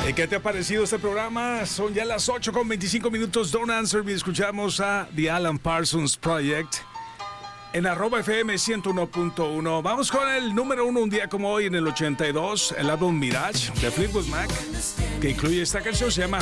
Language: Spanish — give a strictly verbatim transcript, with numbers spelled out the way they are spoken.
¿Y qué te ha parecido este programa? Son ya las ocho con veinticinco minutos. Don't Answer Me. Escuchamos a The Alan Parsons Project en arroba F M ciento uno punto uno. Vamos con el número uno un día como hoy en el ochenta y dos. El álbum Mirage de Fleetwood Mac, que incluye esta canción, se llama